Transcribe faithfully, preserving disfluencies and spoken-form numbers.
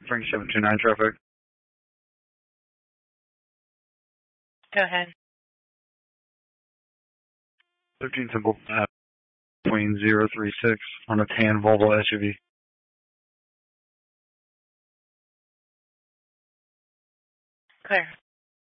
Frank seven two nine traffic. Go ahead. thirteen Temple uh, between zero three six on a tan Volvo S U V. Clear.